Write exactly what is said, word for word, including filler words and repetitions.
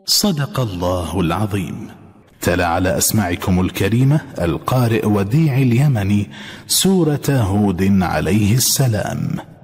صدق الله العظيم. تلا على أسماعكم الكريمة القارئ وديع اليمني سورة هود عليه السلام.